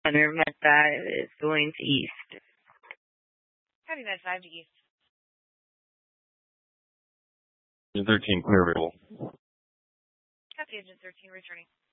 Center Meta is going to east. Copy that 5 to east. 13, clear available. Copy, Agent 13, returning.